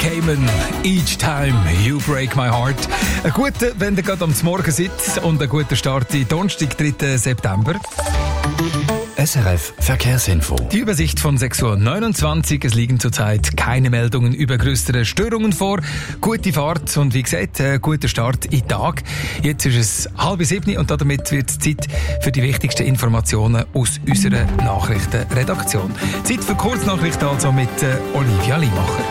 Cayman, Each Time You Break My Heart. Ein guter, wenn ihr gerade am Morgen sitzt, und ein guter Start in Donnerstag, 3. September. SRF Verkehrsinfo. Die Übersicht von 6.29 Uhr. Es liegen zurzeit keine Meldungen über größere Störungen vor. Gute Fahrt und wie gesagt, guter Start in den Tag. Jetzt ist es 6:30 und damit wird es Zeit für die wichtigsten Informationen aus unserer Nachrichtenredaktion. Zeit für Kurznachrichten also mit Olivia Limacher.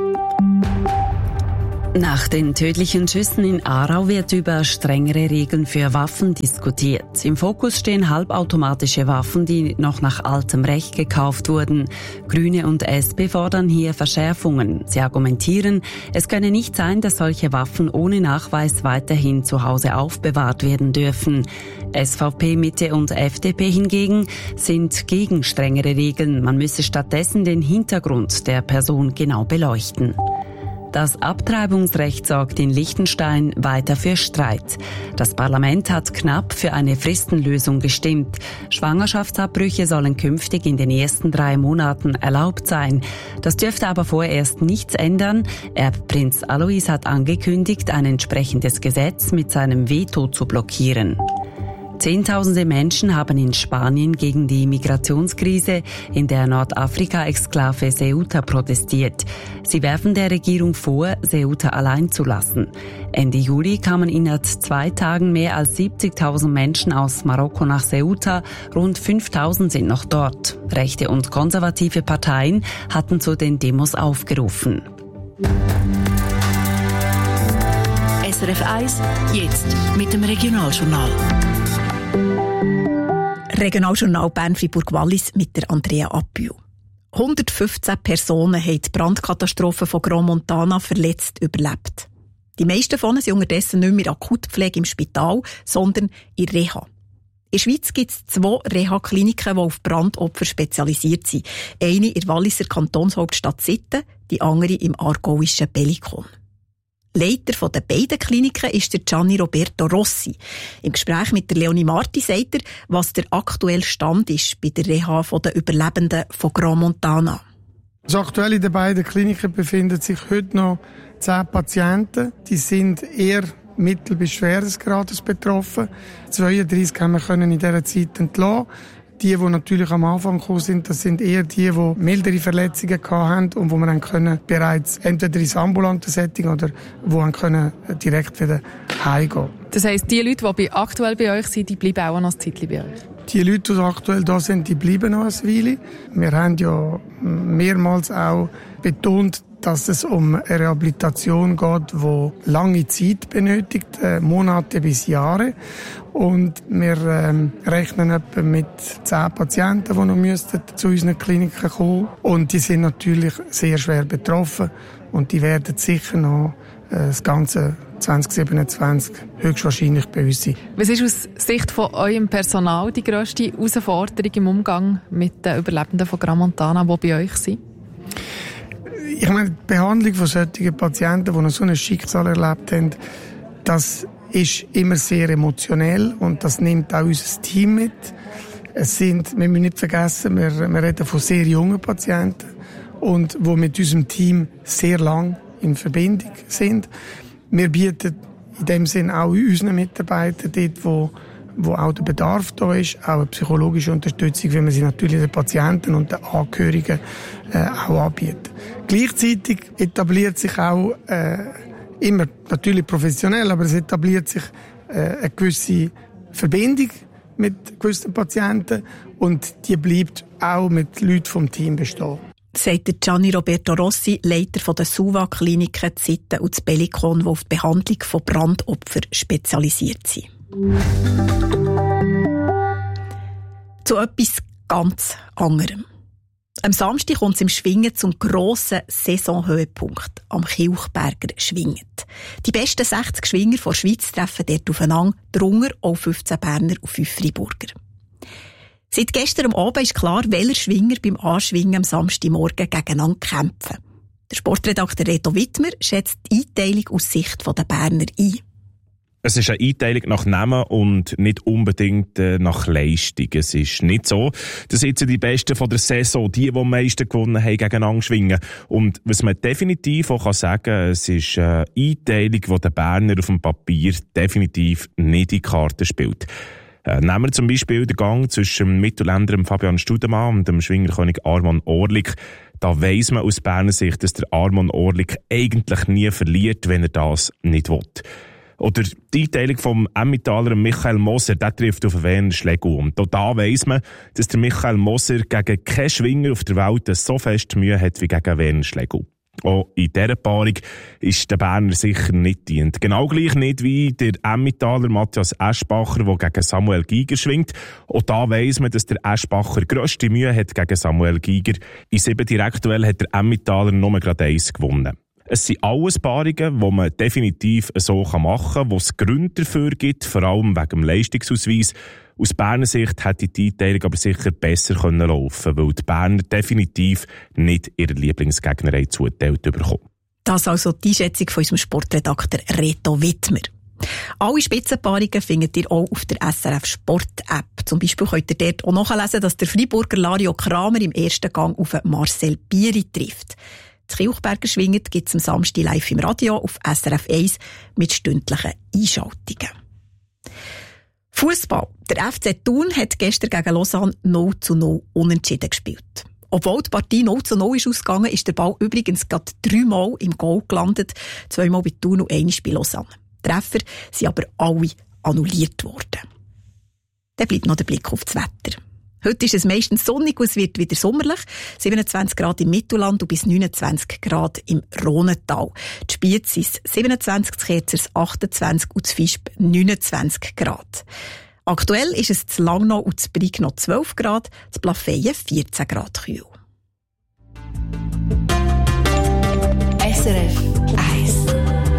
Nach den tödlichen Schüssen in Aarau wird über strengere Regeln für Waffen diskutiert. Im Fokus stehen halbautomatische Waffen, die noch nach altem Recht gekauft wurden. Grüne und SP fordern hier Verschärfungen. Sie argumentieren, es könne nicht sein, dass solche Waffen ohne Nachweis weiterhin zu Hause aufbewahrt werden dürfen. SVP, Mitte und FDP hingegen sind gegen strengere Regeln. Man müsse stattdessen den Hintergrund der Person genau beleuchten. Das Abtreibungsrecht sorgt in Liechtenstein weiter für Streit. Das Parlament hat knapp für eine Fristenlösung gestimmt. Schwangerschaftsabbrüche sollen künftig in den ersten 3 Monaten erlaubt sein. Das dürfte aber vorerst nichts ändern. Erbprinz Alois hat angekündigt, ein entsprechendes Gesetz mit seinem Veto zu blockieren. Zehntausende Menschen haben in Spanien gegen die Migrationskrise in der Nordafrika-Exklave Ceuta protestiert. Sie werfen der Regierung vor, Ceuta allein zu lassen. Ende Juli kamen innerhalb 2 Tagen mehr als 70.000 Menschen aus Marokko nach Ceuta. Rund 5.000 sind noch dort. Rechte und konservative Parteien hatten zu den Demos aufgerufen. SRF 1, jetzt mit dem Regionaljournal. Regionaljournal Bern-Fribourg-Wallis mit der Andrea Appiu. 115 Personen haben die Brandkatastrophe von Grand Montana verletzt überlebt. Die meisten von ihnen sind unterdessen nicht mehr in Akutpflege im Spital, sondern in Reha. In der Schweiz gibt es 2 Reha-Kliniken, die auf Brandopfer spezialisiert sind. Eine in der Walliser Kantonshauptstadt Sitten, die andere im aargauischen Bellikon. Leiter der beiden Kliniken ist der Gianni Roberto Rossi. Im Gespräch mit der Leonie Marti sagt er, was der aktuelle Stand ist bei der Reha der Überlebenden von Grand Montana. Also aktuell in den beiden Kliniken befinden sich heute noch 10 Patienten. Die sind eher mittel- bis schweres Grades betroffen. 32 haben wir in dieser Zeit entlassen. Die natürlich am Anfang gekommen sind, das sind eher die mildere Verletzungen hatten und wo wir dann bereits entweder ins ambulante Setting oder direkt wieder heimgehen. Das heisst, die Leute, die aktuell bei euch sind, die bleiben auch noch ein Zeitchen bei euch? Die Leute, die aktuell da sind, die bleiben noch eine Weile. Wir haben ja mehrmals auch betont, dass es um eine Rehabilitation geht, die lange Zeit benötigt, Monate bis Jahre. Und wir rechnen etwa mit 10 Patienten, die noch zu unseren Kliniken kommen. Und die sind natürlich sehr schwer betroffen. Und die werden sicher noch das ganze 2027 höchstwahrscheinlich bei uns sein. Was ist aus Sicht von eurem Personal die grösste Herausforderung im Umgang mit den Überlebenden von Grand Montana, die bei euch sind? Ich meine, die Behandlung von solchen Patienten, die noch so ein Schicksal erlebt haben, das ist immer sehr emotionell und das nimmt auch unser Team mit. Wir müssen nicht vergessen, wir reden von sehr jungen Patienten und die mit unserem Team sehr lang in Verbindung sind. Wir bieten in dem Sinn auch unseren Mitarbeitern dort, wo auch der Bedarf da ist, auch eine psychologische Unterstützung, wie man sie natürlich den Patienten und den Angehörigen auch anbietet. Gleichzeitig etabliert sich auch immer natürlich professionell, aber es etabliert sich eine gewisse Verbindung mit gewissen Patienten und die bleibt auch mit Leuten vom Team bestehen. Sagt der Gianni Roberto Rossi, Leiter der SUVA-Kliniken Sitten und Bellikon, die auf die Behandlung von Brandopfern spezialisiert sind. Zu etwas ganz anderem. Am Samstag kommt es im Schwingen zum grossen Saisonhöhepunkt am Kilchberger Schwinget. Die besten 60 Schwinger der Schweiz treffen dort aufeinander, darunter auch 15 Berner und 5 Freiburger. Seit gestern Abend ist klar, welcher Schwinger beim Anschwingen am Samstagmorgen gegeneinander kämpfen. Der Sportredakteur Reto Wittmer schätzt die Einteilung aus Sicht der Berner ein. Es ist eine Einteilung nach Namen und nicht unbedingt nach Leistung. Es ist nicht so, dass jetzt die Besten von der Saison, die am meisten gewonnen haben, gegeneinander schwingen. Und was man definitiv auch sagen kann, es ist eine Einteilung, die der Berner auf dem Papier definitiv nicht in die Karte spielt. Nehmen wir zum Beispiel den Gang zwischen dem Mittelländer Fabian Studemann und dem Schwingerkönig Arman Orlik. Da weiss man aus Berner Sicht, dass der Arman Orlik eigentlich nie verliert, wenn er das nicht will. Oder die Einteilung vom Emmentaler Michael Moser, der trifft auf Werner Schlegel. Und da weiss man, dass der Michael Moser gegen keinen Schwinger auf der Welt so fest Mühe hat wie gegen Werner Schlegel. Auch in dieser Paarung ist der Berner sicher nicht dient. Genau gleich nicht wie der Emmentaler Matthias Eschbacher, der gegen Samuel Giger schwingt. Auch da weiss man, dass der Eschbacher grösste Mühe hat gegen Samuel Giger. In 7 Direktduellen hat der Emmentaler nur gerade 1 gewonnen. Es sind alles Paarungen, die man definitiv so machen kann, wo es Gründe dafür gibt, vor allem wegen dem Leistungsausweis. Aus Berner Sicht hätte die Einteilung aber sicher besser laufen können, weil die Berner definitiv nicht ihre Lieblingsgegner zugeteilt bekommen. Das also die Einschätzung von unserem Sportredakteur Reto Wittmer. Alle Spitzenpaarungen findet ihr auch auf der SRF Sport-App. Zum Beispiel könnt ihr dort auch nachlesen, dass der Freiburger Lario Kramer im ersten Gang auf Marcel Bieri trifft. Das Kilchberger Schwingen gibt es am Samstag live im Radio auf SRF 1 mit stündlichen Einschaltungen. Fußball. Der FC Thun hat gestern gegen Lausanne 0:0 unentschieden gespielt. Obwohl die Partie 0:0 ist ausgegangen, ist der Ball übrigens gerade 3-mal im Goal gelandet. 2-mal bei Thun und 1 bei Lausanne. Die Treffer sind aber alle annulliert worden. Dann bleibt noch der Blick auf das Wetter. Heute ist es meistens sonnig und es wird wieder sommerlich. 27 Grad im Mittelland und bis 29 Grad im Rhonental. Die Spiez sind 27, die Kerzers 28 und das Visp 29 Grad. Aktuell ist es zu Langnau und zu Brig noch 12 Grad, zu Plafeyen 14 Grad kühl. SRF 1.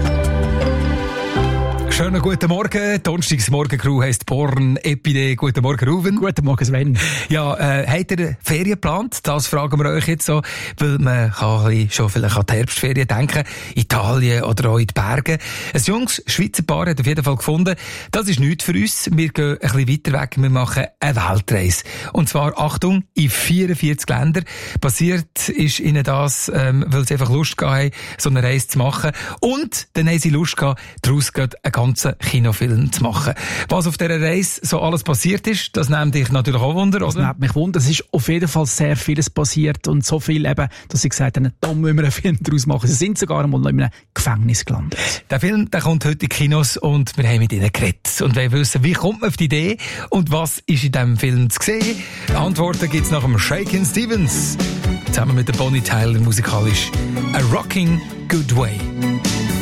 Schönen guten Morgen. Donnerstags Morgencrew heisst Born Epide. Guten Morgen, Ruven. Guten Morgen, Sven. Ja, habt ihr Ferien geplant? Das fragen wir euch jetzt so, weil man kann ein bisschen schon vielleicht an die Herbstferien denken. Italien oder auch in die Berge. Ein junges Schweizer Paar hat auf jeden Fall gefunden, das ist nichts für uns. Wir gehen ein bisschen weiter weg. Wir machen eine Weltreise. Und zwar, Achtung, in 44 Ländern. Passiert ist ihnen das, weil sie einfach Lust hatten, so eine Reise zu machen. Und dann haben sie Lust gehabt, daraus einen ganzen Kinofilm zu machen. Was auf dieser Reise so alles passiert ist, das nimmt dich natürlich auch Wunder, oder? Das nimmt mich Wunder. Es ist auf jeden Fall sehr vieles passiert und so viel eben, dass sie gesagt haben, da müssen wir einen Film daraus machen. Sie sind sogar einmal in einem Gefängnis gelandet. Der Film, der kommt heute in Kinos und wir haben mit ihnen geredet. Und wir wissen, wie kommt man auf die Idee und was ist in diesem Film zu sehen? Antworten gibt's nach dem Shakin' Stevens. Zusammen mit der Bonnie Tyler musikalisch A Rocking Good Way.